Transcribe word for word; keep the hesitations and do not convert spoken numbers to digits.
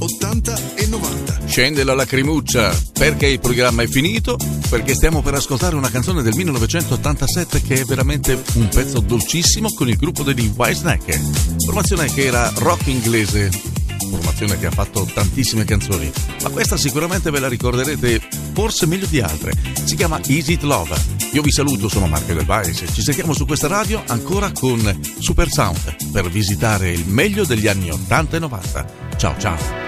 ottanta e novanta. Scende la lacrimuccia perché il programma è finito, perché stiamo per ascoltare una canzone del millenovecentottantasette che è veramente un pezzo dolcissimo con il gruppo degli Whitesnake, formazione che era rock inglese, formazione che ha fatto tantissime canzoni, ma questa sicuramente ve la ricorderete forse meglio di altre. Si chiama Easy to Love. Io vi saluto, sono Marco Del Valle, ci sentiamo su questa radio ancora con Super Sound per visitare il meglio degli anni ottanta e novanta. Ciao ciao.